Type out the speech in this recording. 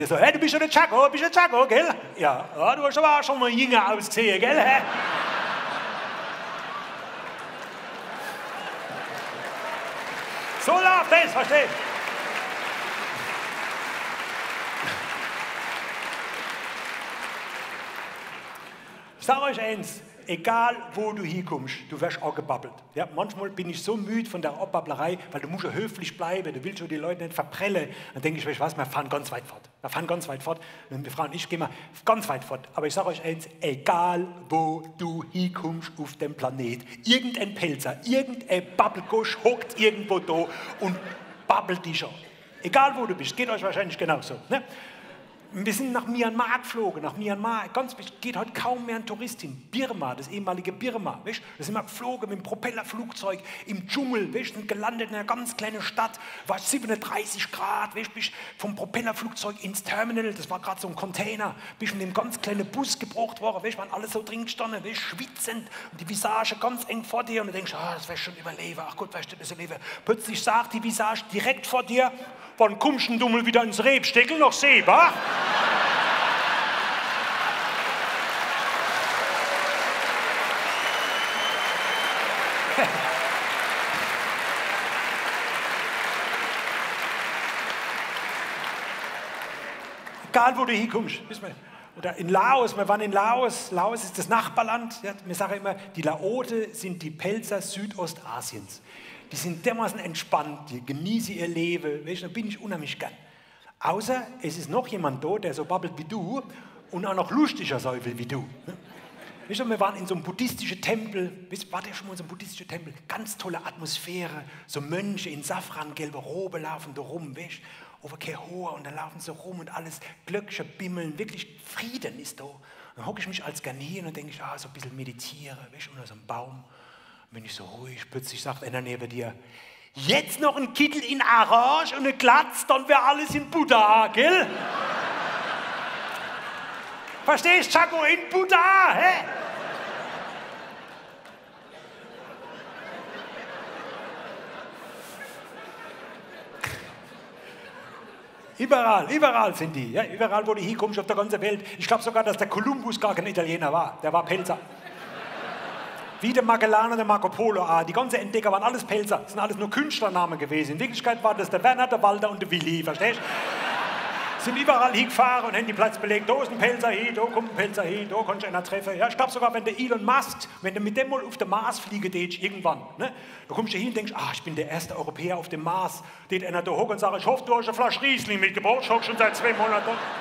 So, hey, du bist ja der Chaco, gell? Ja, ja, du hast aber auch schon mal jünger ausgesehen, gell? Hä? So läuft das, verstehst du? Ich sage euch eins, egal wo du hinkommst, du wirst auch gebabbelt. Ja, manchmal bin ich so müde von der Abbabblerei, weil du musst ja höflich bleiben, du willst ja die Leute nicht verprellen. Dann denke ich, weißt du was, wir fahren ganz weit fort. Und wir fragen, ich gehe mal ganz weit fort. Aber ich sage euch eins, egal wo du hinkommst auf dem Planet, irgendein Pelzer, irgendein Babbelgusch hockt irgendwo da und babbelt dich schon. Egal wo du bist, geht euch wahrscheinlich genauso. Ne? Wir sind nach Myanmar geflogen, geht heute kaum mehr ein Tourist hin. Birma, das ehemalige Birma, weißt? Da sind wir geflogen mit dem Propellerflugzeug im Dschungel, weißt? Sind gelandet in einer ganz kleinen Stadt, war 37 Grad, weißt? Bist vom Propellerflugzeug ins Terminal, das war gerade so ein Container, bist mit einem ganz kleinen Bus gebraucht worden, weißt? Waren alle so drin gestanden, weißt? Schwitzend und die Visage ganz eng vor dir und du denkst, das wirst du schon überleben, ach Gott, wirst du das überleben. Plötzlich sagt die Visage direkt vor dir, wann kommst du mal wieder ins Rebstickel nach Seebach? Egal wo du hinkommst. Oder in Laos, wir waren in Laos. Laos ist das Nachbarland. Ja, wir sagen immer, die Laote sind die Pelzer Südostasiens. Die sind dermaßen entspannt, die genießen ihr Leben. Weißt, da bin ich unheimlich gern. Außer es ist noch jemand da, der so babbelt wie du und auch noch lustiger sein will wie du. Weißt du, wir waren in so einem buddhistischen Tempel. Wart ihr schon mal in so einem buddhistischen Tempel? Ganz tolle Atmosphäre. So Mönche in safrangelber Robe laufen da rum, weißt du? Aber kein Hoher und da laufen sie rum und alles Glöckchen bimmeln. Wirklich Frieden ist da. Dann hocke ich mich als Garnier und denke ich, so ein bisschen meditiere, weißt du, unter so einem Baum. Wenn ich so ruhig, plötzlich sagt einer neben dir, jetzt noch ein Kittel in Orange und eine Glatz, dann wäre alles in Buddha, gell? Verstehst du, Chaco, in Buddha, hä? Überall sind die, ja? Überall, wo du hinkommst auf der ganzen Welt. Ich glaube sogar, dass der Kolumbus gar kein Italiener war, der war Pelzer. Wie der Magellan und der Marco Polo. Die ganzen Entdecker waren alles Pelzer. Das sind alles nur Künstlernamen gewesen. In Wirklichkeit waren das der Werner, der Walter und der Willi, verstehst du? Sind überall hingefahren und haben die Platz belegt. Da ist ein Pelzer hin, da kommt ein Pelzer hin, da kannst du einer treffen. Ja, ich glaube sogar, wenn der Elon Musk, wenn du mit dem mal auf den Mars fliegen willst, irgendwann, ne? Da kommst du hin und denkst, ich bin der erste Europäer auf dem Mars. Da einer da hoch und sagt, ich hoffe, du hast eine Flasche Riesling mitgebracht, ich hoffe schon seit 2 Monaten.